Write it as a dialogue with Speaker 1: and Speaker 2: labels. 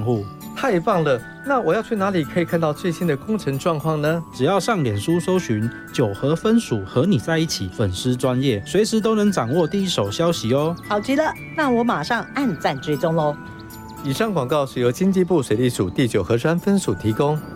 Speaker 1: 户。
Speaker 2: 太棒了！那我要去哪里可以看到最新的工程状况呢？
Speaker 1: 只要上脸书搜寻九和分署和你在一起粉丝专页，随时都能掌握第一手消息哦。
Speaker 3: 好极了，那我马上按赞追踪喽。
Speaker 2: 以上广告是由经济部水利署第9河川分署提供。